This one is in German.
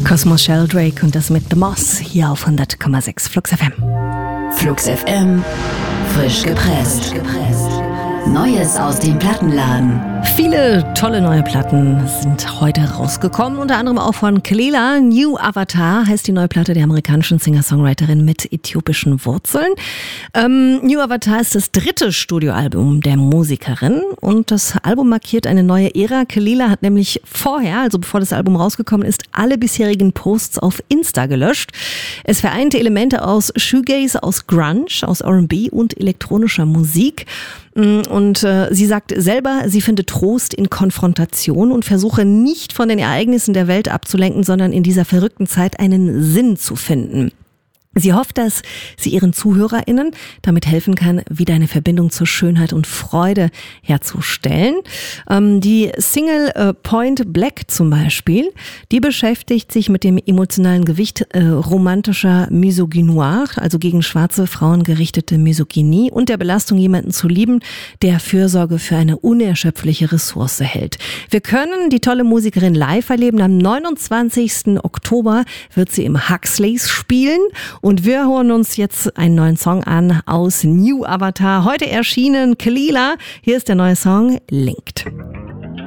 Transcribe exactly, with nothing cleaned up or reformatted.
Cosmo Sheldrake und das mit The Moss hier auf hundert Komma sechs Flux F M. Flux F M, frisch gepresst. Neues aus dem Plattenladen. Viele tolle neue Platten sind heute rausgekommen, unter anderem auch von Kelela. New Avatar heißt die neue Platte der amerikanischen Singer-Songwriterin mit äthiopischen Wurzeln. Ähm, New Avatar ist das dritte Studioalbum der Musikerin und das Album markiert eine neue Ära. Kelela hat nämlich vorher, also bevor das Album rausgekommen ist, alle bisherigen Posts auf Insta gelöscht. Es vereinte Elemente aus Shoegaze, aus Grunge, aus R and B und elektronischer Musik. Und äh, sie sagt selber, sie findet Trost in Konfrontation und versuche nicht von den Ereignissen der Welt abzulenken, sondern in dieser verrückten Zeit einen Sinn zu finden. Sie hofft, dass sie ihren ZuhörerInnen damit helfen kann, wieder eine Verbindung zur Schönheit und Freude herzustellen. Ähm, die Single äh, Point Black zum Beispiel, die beschäftigt sich mit dem emotionalen Gewicht äh, romantischer Misogynoir, also gegen schwarze Frauen gerichtete Misogynie und der Belastung, jemanden zu lieben, der Fürsorge für eine unerschöpfliche Ressource hält. Wir können die tolle Musikerin live erleben. Am neunundzwanzigsten Oktober wird sie im Huxleys spielen. Und wir hören uns jetzt einen neuen Song an aus New Avatar. Heute erschienen Kelela. Hier ist der neue Song Linked.